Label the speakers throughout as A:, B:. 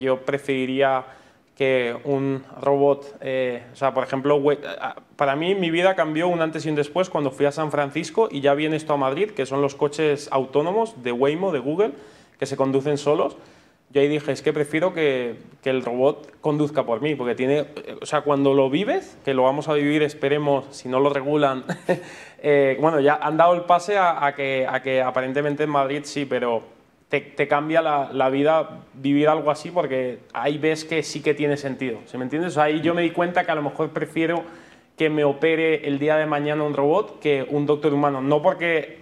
A: Yo preferiría que un robot, o sea, por ejemplo, para mí mi vida cambió un antes y un después cuando fui a San Francisco y ya viene esto a Madrid, que son los coches autónomos de Waymo, de Google, que se conducen solos. Yo ahí dije, es que prefiero que el robot conduzca por mí, porque tiene, o sea, cuando lo vives, que lo vamos a vivir, esperemos, si no lo regulan, bueno, ya han dado el pase a que aparentemente en Madrid sí, pero te cambia la vida vivir algo así, porque ahí ves que sí que tiene sentido, ¿sí me entiendes? O sea, ahí yo me di cuenta que a lo mejor prefiero que me opere el día de mañana un robot que un doctor humano, no porque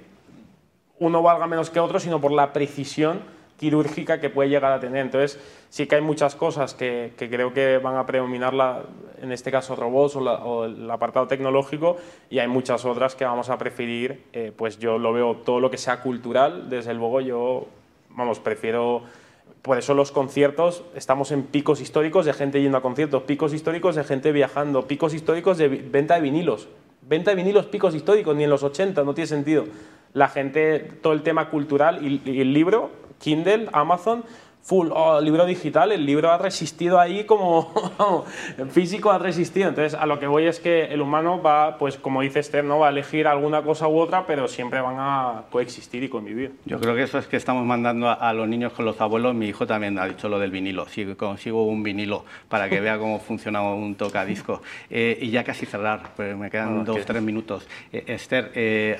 A: uno valga menos que otro, sino por la precisión quirúrgica que puede llegar a tener. Entonces, sí que hay muchas cosas que creo que van a predominar, en este caso, robots o el apartado tecnológico, y hay muchas otras que vamos a preferir. Pues yo lo veo todo lo que sea cultural, desde luego yo, vamos, prefiero. Por eso los conciertos, estamos en picos históricos de gente yendo a conciertos, picos históricos de gente viajando, picos históricos de venta de vinilos. Venta de vinilos, picos históricos, ni en los 80, no tiene sentido. La gente, todo el tema cultural y el libro, Kindle, Amazon, full, libro digital, el libro ha resistido ahí como físico ha resistido. Entonces, a lo que voy es que el humano va, pues como dice Esther, ¿no? Va a elegir alguna cosa u otra, pero siempre van a coexistir y convivir.
B: Yo creo que eso es que estamos mandando a los niños con los abuelos. Mi hijo también ha dicho lo del vinilo. Si consigo un vinilo para que vea cómo funciona un tocadiscos. Y ya casi cerrar, pues me quedan 2 o 3 minutos. Esther,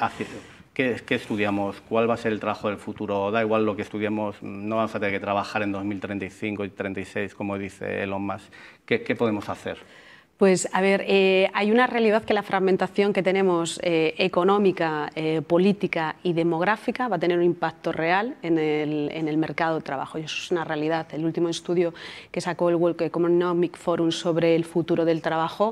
B: ¿qué estudiamos? ¿Cuál va a ser el trabajo del futuro? Da igual lo que estudiemos, no vamos a tener que trabajar en 2035 y 36, como dice Elon Musk. ¿Qué podemos hacer?
C: Pues a ver, hay una realidad que la fragmentación que tenemos económica, política y demográfica va a tener un impacto real en el mercado de trabajo, y eso es una realidad. El último estudio que sacó el World Economic Forum sobre el futuro del trabajo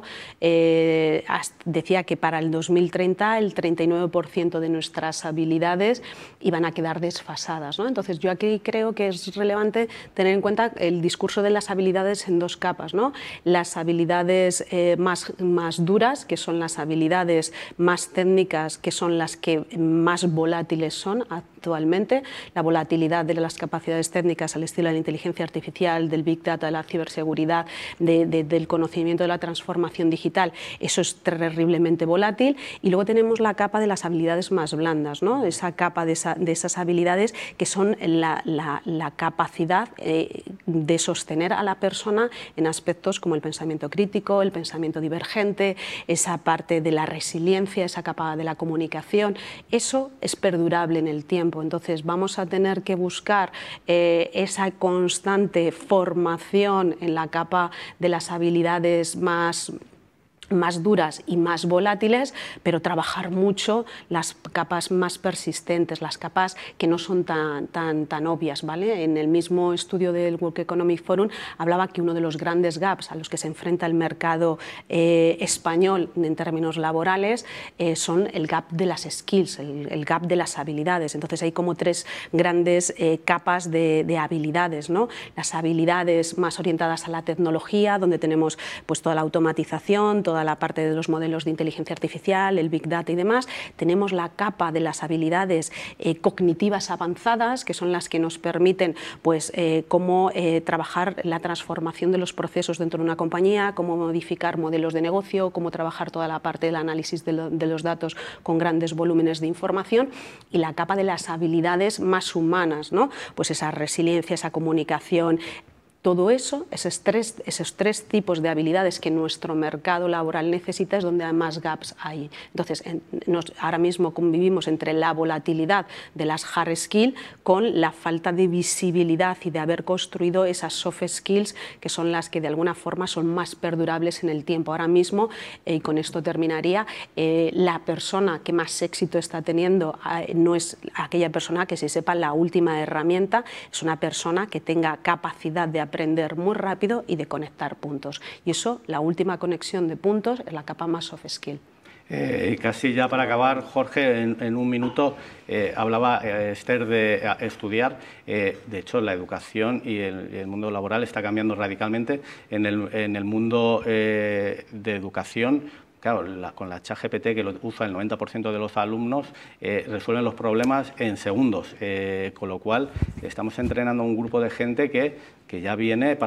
C: decía que para el 2030 el 39% de nuestras habilidades iban a quedar desfasadas, ¿no? Entonces yo aquí creo que es relevante tener en cuenta el discurso de las habilidades en 2 capas, ¿no? Las habilidades más duras, que son las habilidades más técnicas, que son las que más volátiles son actualmente. La volatilidad de las capacidades técnicas al estilo de la inteligencia artificial, del Big Data, de la ciberseguridad, del conocimiento de la transformación digital, eso es terriblemente volátil. Y luego tenemos la capa de las habilidades más blandas, ¿no? Esa capa de esas habilidades que son la capacidad de sostener a la persona en aspectos como el pensamiento crítico, el pensamiento divergente, esa parte de la resiliencia, esa capa de la comunicación. Eso es perdurable en el tiempo. Entonces vamos a tener que buscar esa constante formación en la capa de las habilidades más duras y más volátiles, pero trabajar mucho las capas más persistentes, las capas que no son tan obvias, ¿vale? En el mismo estudio del World Economic Forum hablaba que uno de los grandes gaps a los que se enfrenta el mercado español en términos laborales son el gap de las skills, el gap de las habilidades. Entonces hay como 3 grandes capas de habilidades, ¿no? Las habilidades más orientadas a la tecnología, donde tenemos pues toda la automatización, toda la parte de los modelos de inteligencia artificial, el Big Data y demás. Tenemos la capa de las habilidades cognitivas avanzadas, que son las que nos permiten pues, cómo trabajar la transformación de los procesos dentro de una compañía, cómo modificar modelos de negocio, cómo trabajar toda la parte del análisis de los datos con grandes volúmenes de información, y la capa de las habilidades más humanas, ¿no? Pues esa resiliencia, esa comunicación. Todo eso, esos tres tipos de habilidades que nuestro mercado laboral necesita, es donde más gaps hay. Entonces, ahora mismo convivimos entre la volatilidad de las hard skills con la falta de visibilidad y de haber construido esas soft skills, que son las que de alguna forma son más perdurables en el tiempo. Ahora mismo, y con esto terminaría, la persona que más éxito está teniendo no es aquella persona que se sepa la última herramienta, es una persona que tenga capacidad de aprender muy rápido y de conectar puntos. Y eso, la última conexión de puntos, es la capa más soft skill.
B: Casi ya para acabar, Jorge, en un minuto, hablaba Esther de estudiar. De hecho, la educación y el mundo laboral está cambiando radicalmente. En el mundo de educación, Claro, con la ChatGPT, que lo usa el 90% de los alumnos, resuelven los problemas en segundos, con lo cual estamos entrenando a un grupo de gente que ya viene